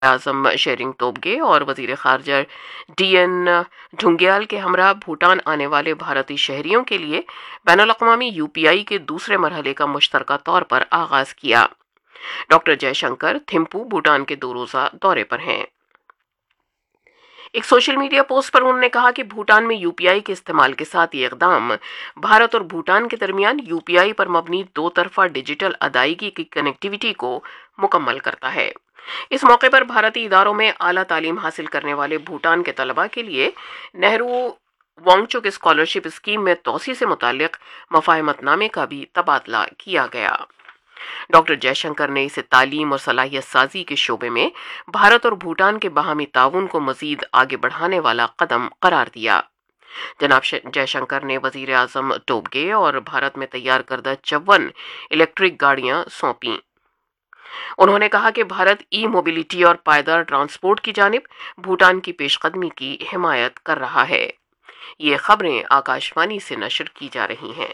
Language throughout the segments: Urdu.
اعظم شیرنگ توبگے اور وزیر خارجہ ڈی این ڈھونگیال کے ہمراہ بھوٹان آنے والے بھارتی شہریوں کے لیے بین الاقوامی یو پی آئی کے دوسرے مرحلے کا مشترکہ طور پر آغاز کیا۔ ڈاکٹر جے شنکر تھمپو بھوٹان کے 2 روزہ دورے پر ہیں۔ ایک سوشل میڈیا پوسٹ پر انہوں نے کہا کہ بھوٹان میں یو پی آئی کے استعمال کے ساتھ یہ اقدام بھارت اور بھوٹان کے درمیان یو پی آئی پر مبنی 2 طرفہ ڈیجیٹل ادائیگی کی کنیکٹیویٹی کو مکمل کرتا ہے۔ اس موقع پر بھارتی اداروں میں اعلیٰ تعلیم حاصل کرنے والے بھوٹان کے طلباء کے لیے نہرو وانگچک اسکالرشپ اسکیم میں توسیع سے متعلق مفاہمت نامے کا بھی تبادلہ کیا گیا۔ ڈاکٹر جے شنکر نے اسے تعلیم اور صلاحیت سازی کے شعبے میں بھارت اور بھوٹان کے باہمی تعاون کو مزید آگے بڑھانے والا قدم قرار دیا۔ جناب جے شنکر نے وزیر اعظم ٹوبگے اور بھارت میں تیار کردہ 54 الیکٹرک گاڑیاں سونپیں۔ انہوں نے کہا کہ بھارت ای موبلٹی اور پائیدار ٹرانسپورٹ کی جانب بھوٹان کی پیش قدمی کی حمایت کر رہا ہے۔ یہ خبریں آکاش وانی سے نشر کی جا رہی ہیں۔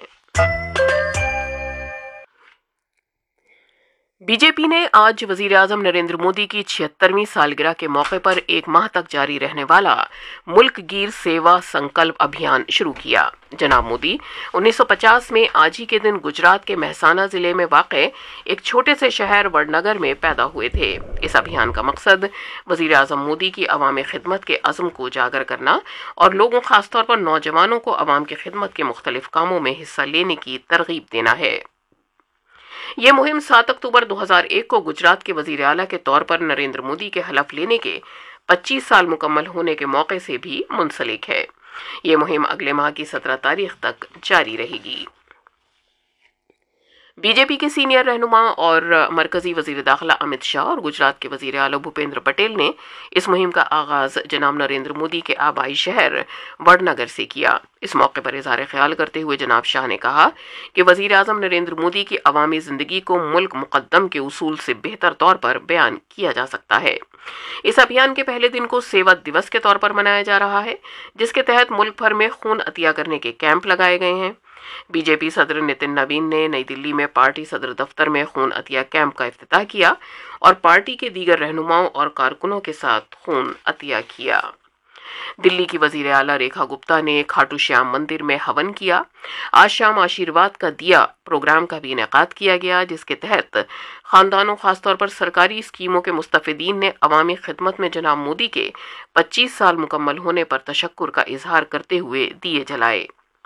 بی جے پی نے آج وزیر اعظم نریندر مودی کی 76ویں سالگرہ کے موقع پر 1 ماہ تک جاری رہنے والا ملک گیر سیوا سنکلپ ابھیان شروع کیا۔ جناب مودی 1950 میں آج ہی کے دن گجرات کے مہسانہ ضلع میں واقع ایک چھوٹے سے شہر وڈنگر میں پیدا ہوئے تھے۔ اس ابھیان کا مقصد وزیر اعظم مودی کی عوامی خدمت کے عزم کو اجاگر کرنا اور لوگوں خاص طور پر نوجوانوں کو عوام کی خدمت کے مختلف کاموں میں حصہ لینے کی ترغیب دینا ہے۔ یہ مہم 7 اکتوبر 2001 کو گجرات کے وزیر اعلیٰ کے طور پر نریندر مودی کے حلف لینے کے 25 سال مکمل ہونے کے موقع سے بھی منسلک ہے۔ یہ مہم اگلے ماہ کی 17 تاریخ تک جاری رہے گی۔ بی جے پی کے سینئر رہنما اور مرکزی وزیر داخلہ امت شاہ اور گجرات کے وزیر اعلیٰ بھوپیندر پٹیل نے اس مہم کا آغاز جناب نریندر مودی کے آبائی شہر وڈنگر سے کیا۔ اس موقع پر اظہار خیال کرتے ہوئے جناب شاہ نے کہا کہ وزیر اعظم نریندر مودی کی عوامی زندگی کو ملک مقدم کے اصول سے بہتر طور پر بیان کیا جا سکتا ہے۔ اس ابھیان کے پہلے دن کو سیوا دیوس کے طور پر منایا جا رہا ہے، جس کے تحت ملک بھر میں خون عطیہ کرنے کے کیمپ لگائے گئے ہیں۔ بی جے پی صدر نتن نوین نے نئی دلی میں پارٹی صدر دفتر میں خون عطیہ کیمپ کا افتتاح کیا اور پارٹی کے دیگر رہنماؤں اور کارکنوں کے ساتھ خون عطیہ کیا۔ دلی کی وزیر اعلیٰ ریکھا گپتا نے کھاٹو شیام مندر میں ہون کیا۔ آج شام آشیرواد کا دیا پروگرام کا بھی انعقاد کیا گیا، جس کے تحت خاندانوں خاص طور پر سرکاری اسکیموں کے مستفیدین نے عوامی خدمت میں جناب مودی کے 25 سال مکمل ہونے پر تشکر کا اظہار کرتے ہوئے دیے جلائے۔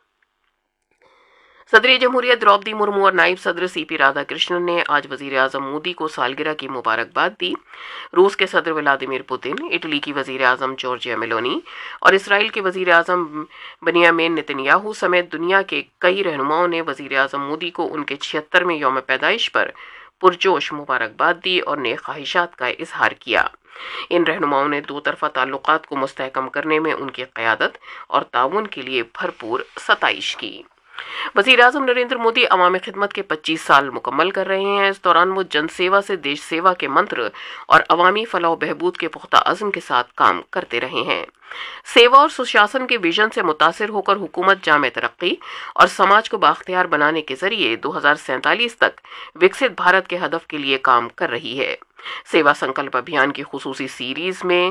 صدر جمہوریہ دروپدی مرمو اور نائب صدر سی پی رادھا کرشنن نے آج وزیر اعظم مودی کو سالگرہ کی مبارکباد دی۔ روس کے صدر ولادیمیر پوتن، اٹلی کی وزیر اعظم جورجیا میلونی اور اسرائیل کے وزیر اعظم بنیامین نتنیاہو سمیت دنیا کے کئی رہنماؤں نے وزیر اعظم مودی کو ان کے 76ویں یوم پیدائش پر پرجوش مبارکباد دی اور نیک خواہشات کا اظہار کیا۔ ان رہنماؤں نے 2 طرفہ تعلقات کو مستحکم کرنے میں ان کی قیادت اور تعاون کے لیے بھرپور ستائش کی۔ وزیر اعظم نریندر مودی عوامی خدمت کے 25 سال مکمل کر رہے ہیں۔ اس دوران وہ جن سیوا سے دیش سیوا کے منتر اور عوامی فلاح و بہبود کے پختہ عزم کے ساتھ کام کرتے رہے ہیں۔ سیوا اور سشاسن کے ویژن سے متاثر ہو کر حکومت جامع ترقی اور سماج کو بااختیار بنانے کے ذریعے 2047 تک وکست بھارت کے ہدف کے لیے کام کر رہی ہے۔ سیوا سنکلپ ابھیان کی خصوصی سیریز میں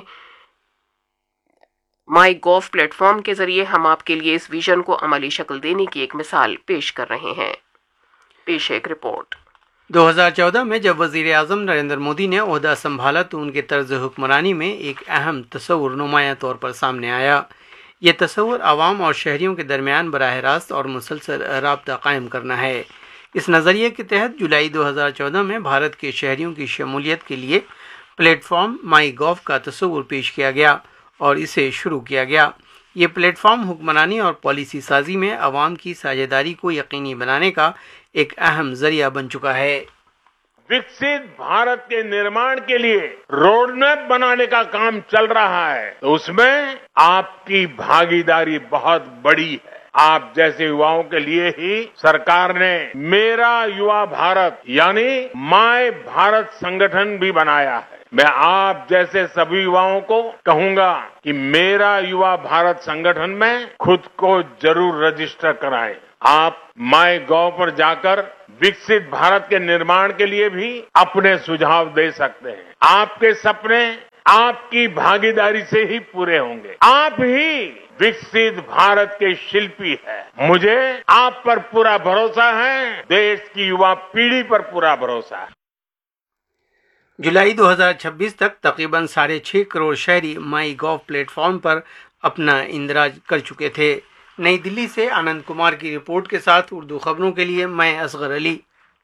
مائی گوو پلیٹ فارم کے ذریعے ہم آپ کے لیے اس ویژن کو عملی شکل دینے کی ایک مثال پیش کر رہے ہیں۔ پیش ایک رپورٹ۔ 2014 میں جب وزیر اعظم نریندر مودی نے عہدہ سنبھالا تو ان کے طرز حکمرانی میں ایک اہم تصور نمایاں طور پر سامنے آیا۔ یہ تصور عوام اور شہریوں کے درمیان براہ راست اور مسلسل رابطہ قائم کرنا ہے۔ اس نظریے کے تحت جولائی 2014 میں بھارت کے شہریوں کی شمولیت کے لیے پلیٹ فارم مائی گوو کا تصور پیش کیا گیا اور اسے شروع کیا گیا۔ یہ پلیٹ فارم حکمرانی اور پالیسی سازی میں عوام کی ساجھیداری کو یقینی بنانے کا ایک اہم ذریعہ بن چکا ہے۔ وکست بھارت کے نرمان کے لیے روڈ میپ بنانے کا کام چل رہا ہے تو اس میں آپ کی بھاگیداری بہت بڑی ہے۔ آپ جیسے یواؤں کے لیے ہی سرکار نے میرا یوا بھارت یعنی مائی بھارت سنگٹھن بھی بنایا ہے۔ میں آپ جیسے سبھی یواؤں کو کہوں گا کہ میرا یوا بھارت سنگٹھن میں خود کو ضرور رجسٹر کرائیں۔ آپ مائی گو پر جا کر विकसित भारत के निर्माण के लिए भी अपने सुझाव दे सकते हैं। आपके सपने आपकी भागीदारी से ही पूरे होंगे। आप ही विकसित भारत के शिल्पी हैं। मुझे आप पर पूरा भरोसा है, देश की युवा पीढ़ी पर पूरा भरोसा है। जुलाई 2026 तक तकरीबन 6.5 करोड़ शहरी माई गॉव प्लेटफॉर्म पर अपना इंदराज कर चुके थे। नई दिल्ली से आनंद कुमार की रिपोर्ट के साथ उर्दू खबरों के लिए मैं असगर अली।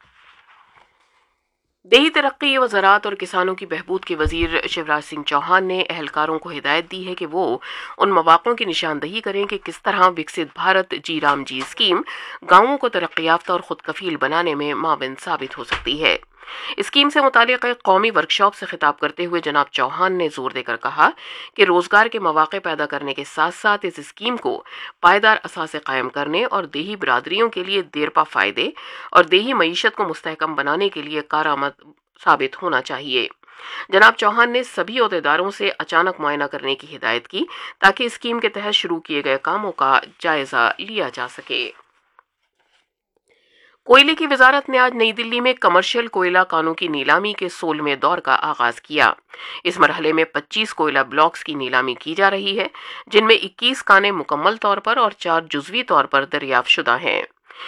देही तरक्की व ज़राअत और किसानों की बहबूद के वजीर शिवराज सिंह चौहान ने एहलकारों को हिदायत दी है कि वो उन मौक़ों की निशानदही करें कि किस तरह विकसित भारत जी राम जी स्कीम गांवों को तरक्की याफ्ता और खुद कफील बनाने में माविन साबित हो सकती है। स्कीम से मुतालिक एक कौमी वर्कशॉप से खिताब करते हुए जनाब चौहान ने जोर देकर कहा कि रोजगार के मौके पैदा करने के साथ साथ इस स्कीम को पायदार असासे कायम करने और देही बरादरियों के लिए देरपा फायदे और देही मईशत को मुस्तहकम बनाने के लिए कारआमद साबित होना चाहिए। जनाब चौहान ने सभी ओहदेदारों से अचानक मुआयना करने की हिदायत की ताकि स्कीम के तहत शुरू किए गए कामों का जायजा लिया जा सके। कोयले की वजारत ने आज नई दिल्ली में कमर्शियल कोयला कानों की नीलामी के 16वें दौर का आगाज किया। इस मरहले में 25 कोयला ब्लॉक्स की नीलामी की जा रही है, जिनमें 21 काने मुकम्मल तौर पर और 4 जुजवी तौर पर दरियाफ्त शुदा हैं।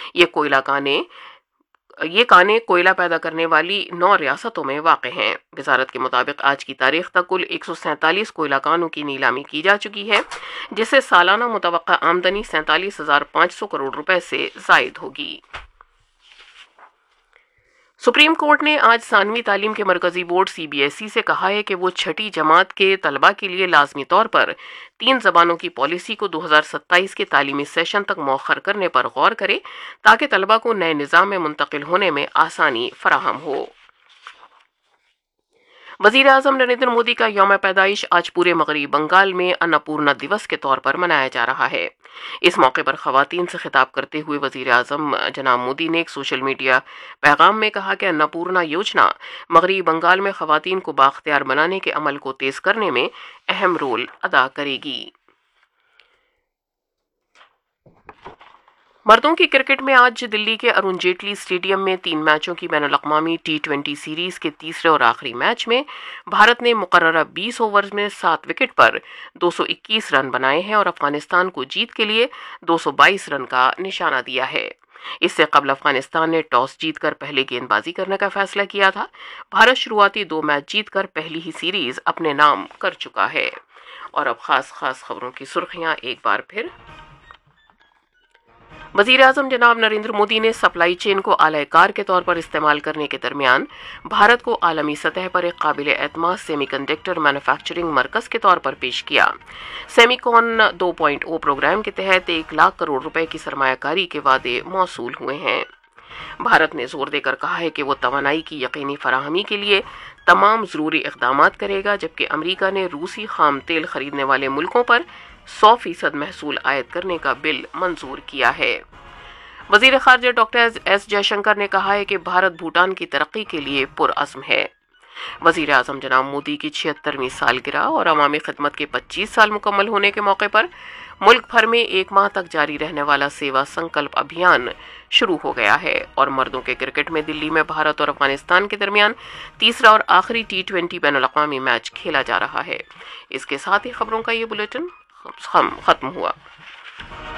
ये काने कोयला पैदा करने वाली 9 रियासतों में वाक़े हैं। वजारत के मुताबिक आज की तारीख तक कुल 147 कोयला कानों की नीलामी की जा चुकी है, जिससे सालाना मुतवक्का आमदनी 47,500 करोड़ रुपए से जायद होगी। सुप्रीम कोर्ट ने आज सानवी तालीम के मरकजी बोर्ड CBSE से कहा है कि वो 6ठी जमात के तलबा के लिए लाजमी तौर पर 3 ज़बानों की पॉलिसी को 2027 के तालीमी सेशन तक मौखर करने पर गौर करे ताकि तलबा को नए निज़ाम में मुंतकिल होने में आसानी फराहम हो। वज़ीर आज़म नरेंद्र मोदी का यौम पैदाइश आज पूरे मगरबी बंगाल में अन्नपूर्णा दिवस के तौर पर मनाया जा रहा है। इस मौके पर ख़वातीन से खिताब करते हुए वज़ीर आज़म जनाब मोदी ने एक सोशल मीडिया पैगाम में कहा कि अन्नपूर्णा योजना मगरबी बंगाल में ख़वातीन को बाख्तियार बनाने के अमल को तेज़ करने में अहम रोल अदा करेगी। मर्दों की क्रिकेट में आज दिल्ली के अरुण जेटली स्टेडियम में 3 मैचों की बैनुल-अक़वामी T20 सीरीज के तीसरे और आखिरी मैच में भारत ने मुकर्ररा 20 ओवर्स में 7 विकेट पर 221 रन बनाए हैं और अफगानिस्तान को जीत के लिए 222 रन का निशाना दिया है। इससे कबल अफगानिस्तान ने टॉस जीतकर पहले गेंदबाजी करने का फैसला किया था। भारत शुरुआती 2 मैच जीतकर पहली ही सीरीज अपने नाम कर चुका है। और अब खास खबरों की सुर्खियां एक बार फिर। वज़ीर आज़म जनाब नरेंद्र मोदी ने सप्लाई चेन को आलाकार के तौर पर इस्तेमाल करने के दरमियान भारत को आलमी सतह पर एक काबिल एतमाद सेमीकंडक्टर मैन्युफैक्चरिंग मरकज के तौर पर पेश किया। सेमीकॉन 2.0 प्रोग्राम के तहत 1 लाख करोड़ रुपए की सरमायाकारी के वादे मौसूल हुए हैं। भारत ने जोर देकर कहा है कि वो तवानाई की यकीनी फराहमी के लिए तमाम ज़रूरी इक़दामात करेगा, जबकि अमरीका ने रूसी खाम तेल खरीदने वाले मुल्कों पर 100% महसूल आयद करने का बिल मंजूर किया है। वज़ीर ख़ारिजा डॉक्टर एस जयशंकर ने कहा है कि भारत भूटान की तरक्की के लिए पुरअज़्म है। वज़ीर आज़म जनाब मोदी की 76वीं सालगिरह और अवामी खिदमत के 25 साल मुकम्मल होने के मौके पर मुल्क भर में 1 माह तक जारी रहने वाला सेवा संकल्प अभियान शुरू हो गया है और मर्दों के क्रिकेट में दिल्ली में भारत और अफगानिस्तान के दरमियान तीसरा और आखिरी T20 बैनुल-अक़वामी मैच खेला जा रहा है। इसके साथ ही खबरों का ये बुलेटिन खत्म हुआ।